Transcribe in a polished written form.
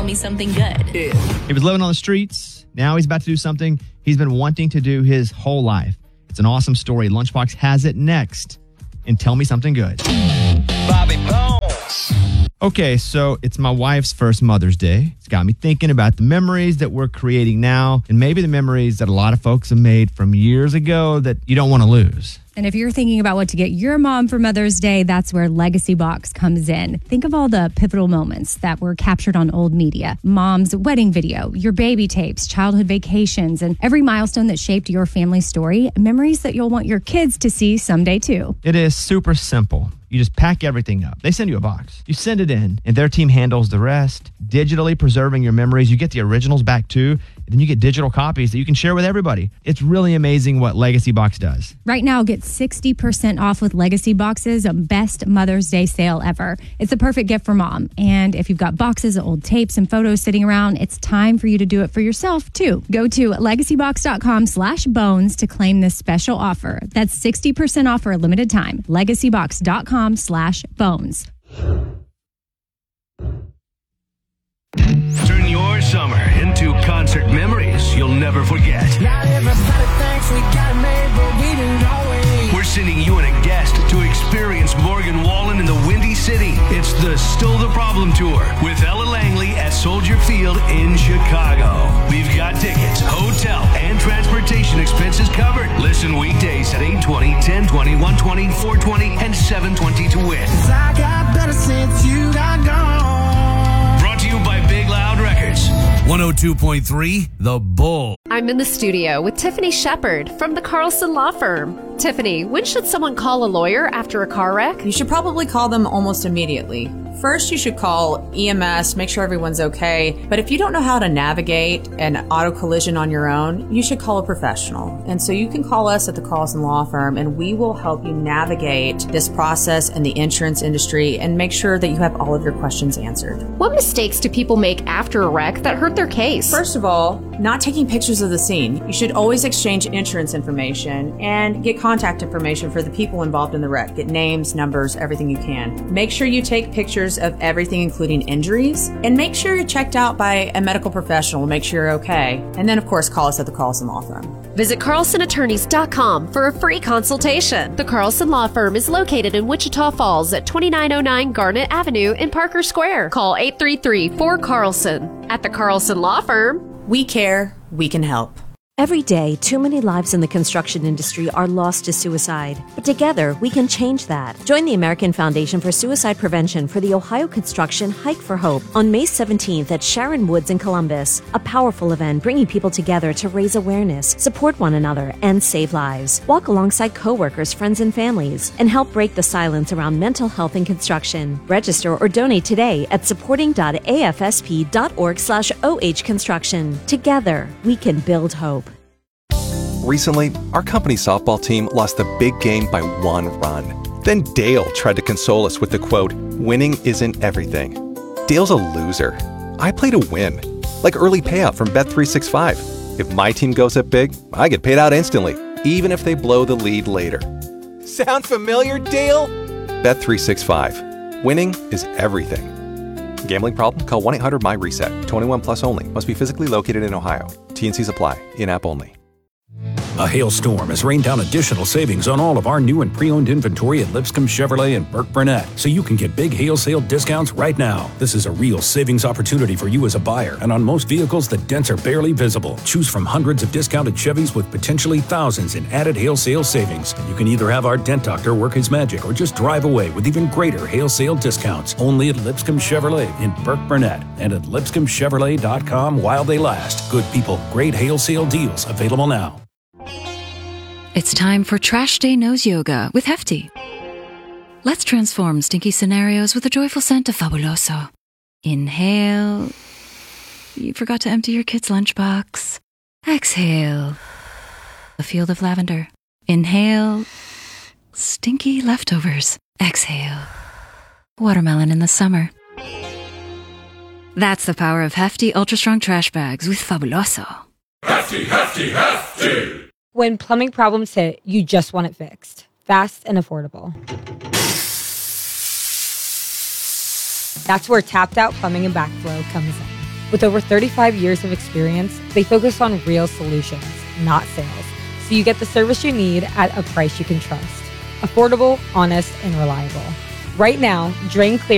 me something good. He was living on the streets. Now he's about to do something he's been wanting to do his whole life. It's an awesome story. Lunchbox has it next in Tell Me Something Good. Bobby Bones. Okay, so it's my wife's first Mother's Day. It's got me thinking about the memories that we're creating now and maybe the memories that a lot of folks have made from years ago that you don't want to lose. And if you're thinking about what to get your mom for Mother's Day, that's where Legacy Box comes in. Think of all the pivotal moments that were captured on old media. Mom's wedding video, your baby tapes, childhood vacations, and every milestone that shaped your family's story. Memories that you'll want your kids to see someday too. It is super simple. You just pack everything up. They send you a box. You send it in, and their team handles the rest, digitally preserving your memories. You get the originals back too, and then you get digital copies that you can share with everybody. It's really amazing what Legacy Box does. Right now, get 60% off with Legacy Box's best Mother's Day sale ever. It's a perfect gift for mom. And if you've got boxes of old tapes and photos sitting around, it's time for you to do it for yourself too. Go to legacybox.com/bones to claim this special offer. That's 60% off for a limited time. legacybox.com/bones. Turn your summer into concert memories you'll never forget. Not everybody thinks we got it made, but we didn't always. We're sending you and a guest to experience Morgan Wallen in the Windy City. It's the Still the Problem Tour with Ella Langley at Soldier Field in Chicago. We've got tickets, hotel, and transportation expenses covered. Listen weekdays at 8:20, 10:20, 1:20, 4:20, and 7:20 to win. 'Cause I got better since you got gone. Brought to you by Big Loud Records. 102.3 The Bull. I'm in the studio with Tiffany Shepard from the Carlson Law Firm. Tiffany, when should someone call a lawyer after a car wreck? You should probably call them almost immediately. First, you should call EMS, make sure everyone's okay. But if you don't know how to navigate an auto collision on your own, you should call a professional. And so you can call us at the Carlson Law Firm, and we will help you navigate this process in the insurance industry and make sure that you have all of your questions answered. What mistakes do people make after a wreck that hurt their case? First of all, not taking pictures of the scene. You should always exchange insurance information and get contact information for the people involved in the wreck. Get names, numbers, everything you can. Make sure you take pictures of everything, including injuries, and make sure you're checked out by a medical professional to make sure you're okay. And then, of course, call us at the Carlson Law Firm. Visit carlsonattorneys.com for a free consultation. The Carlson Law Firm is located in Wichita Falls at 2909 Garnet Avenue in Parker Square. Call 833-4CARLSON. At the Carlson Law Firm, we care, we can help. Every day, too many lives in the construction industry are lost to suicide. But together, we can change that. Join the American Foundation for Suicide Prevention for the Ohio Construction Hike for Hope on May 17th at Sharon Woods in Columbus. A powerful event bringing people together to raise awareness, support one another, and save lives. Walk alongside coworkers, friends, and families, and help break the silence around mental health in construction. Register or donate today at supporting.afsp.org/OH Construction. Together, we can build hope. Recently, our company softball team lost the big game by 1 run. Then Dale tried to console us with the quote, "Winning isn't everything." Dale's a loser. I play to win. Like early payout from Bet365. If my team goes up big, I get paid out instantly, even if they blow the lead later. Sound familiar, Dale? Bet365. Winning is everything. Gambling problem? Call 1-800-MY-RESET. 21 plus only. Must be physically located in Ohio. T&Cs apply. In-app only. A hailstorm has rained down additional savings on all of our new and pre-owned inventory at Lipscomb Chevrolet and Burke Burnett, so you can get big hail sale discounts right now. This is a real savings opportunity for you as a buyer, and on most vehicles, the dents are barely visible. Choose from hundreds of discounted Chevys with potentially thousands in added hail sale savings. And you can either have our dent doctor work his magic or just drive away with even greater hail sale discounts. Only at Lipscomb Chevrolet in Burke Burnett and at lipscombchevrolet.com while they last. Good people, great hail sale deals available now. It's time for Trash Day Nose Yoga with Hefty. Let's transform stinky scenarios with the joyful scent of Fabuloso. Inhale. You forgot to empty your kid's lunchbox. Exhale. A field of lavender. Inhale. Stinky leftovers. Exhale. Watermelon in the summer. That's the power of Hefty Ultra Strong Trash Bags with Fabuloso. Hefty, Hefty, Hefty! When plumbing problems hit, you just want it fixed. Fast and affordable. That's where Tapped Out Plumbing and Backflow comes in. With over 35 years of experience, they focus on real solutions, not sales. So you get the service you need at a price you can trust. Affordable, honest, and reliable. Right now, Drain Clear